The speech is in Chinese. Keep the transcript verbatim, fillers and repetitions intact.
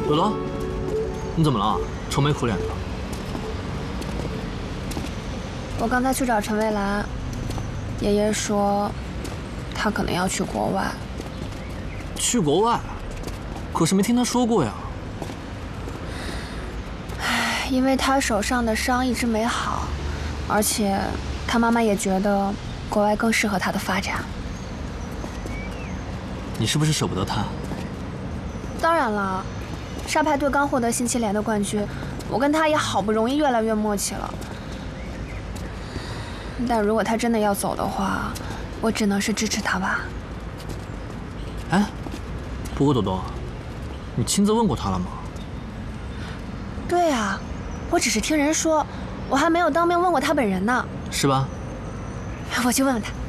朵朵，你怎么了？愁眉苦脸的。 我刚才去找陈蔚兰，爷爷说，他可能要去国外。 去国外？可是没听他说过呀。 唉，因为他手上的伤一直没好，而且他妈妈也觉得国外更适合他的发展。 你是不是舍不得他？ 当然了，沙排队刚获得新七连的冠军，我跟他也好不容易越来越默契了。但如果他真的要走的话，我只能是支持他吧。 哎，不过朵朵，你亲自问过他了吗？ 对呀，我只是听人说，我还没有当面问过他本人呢。 是吧？ 我去问问他。